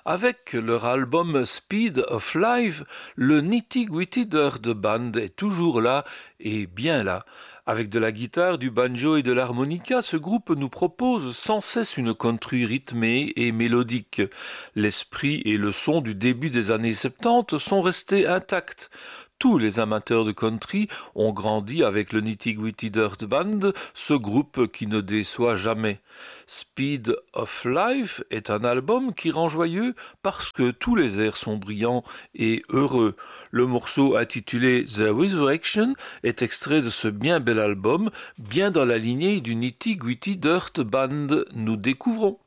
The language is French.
Avec leur album Speed of Life, le Nitty Gritty Dirt Band est toujours là et bien là. Avec de la guitare, du banjo et de l'harmonica, ce groupe nous propose sans cesse une country rythmée et mélodique. L'esprit et le son du début des années 70 sont restés intacts. Tous les amateurs de country ont grandi avec le Nitty Gritty Dirt Band, ce groupe qui ne déçoit jamais. Speed of Life est un album qui rend joyeux parce que tous les airs sont brillants et heureux. Le morceau intitulé The Resurrection est extrait de ce bien bel album, bien dans la lignée du Nitty Gritty Dirt Band. Nous découvrons.